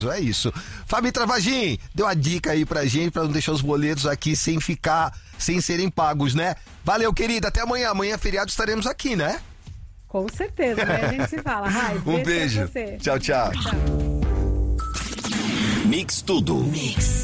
É isso. Fabi Travagin, deu a dica aí pra gente, pra não deixar os boletos aqui sem serem pagos, né? Valeu, querida, até amanhã. Amanhã, feriado, estaremos aqui, né? Com certeza, né? A gente se fala. Raiz, Um beijo. pra você. Tchau, tchau. Mix Tudo. Mix.